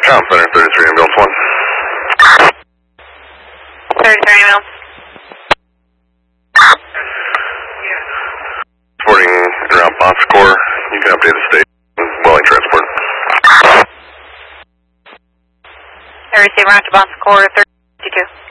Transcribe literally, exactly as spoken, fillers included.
Town Center, thirty-three ambulance one. thirty-three ambulance. Reporting around Bon Secours. You can update the state. Welling transport. I receive round to Bon Secours, thirty-two.